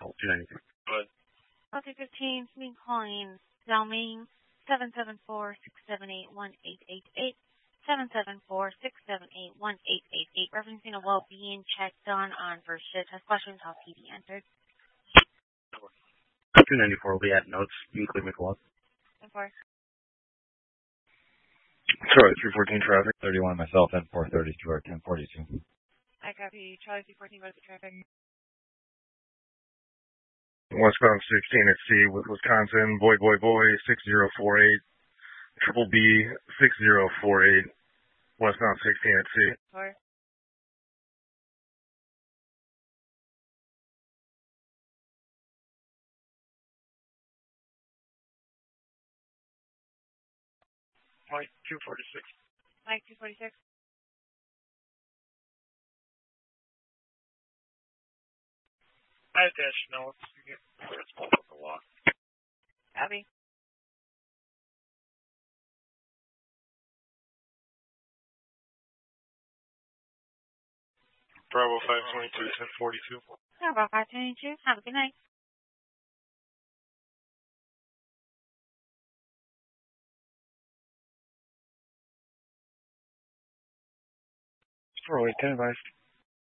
Oh, 290. Go ahead. Okay, 15, me calling Xiaoming, 774-678-1888, 774-678-1888, referencing a well-being check done on first shift. Has questions, how PD entered. 294 will be at notes. You can click McLaughlin. 4. Sorry, 314 traffic. 31 myself and 432 or 1042. I copy. Charlie 314, what's the traffic? Westbound 16 at C with Wisconsin, boy, 6048, triple B 6048, westbound 16 at C. 4. Mike 246. Mike 246. I attached notes. You get it's both of the law. Copy. Bravo 522, 1042. Bravo 522. Have a good night. Roy, 10 advised.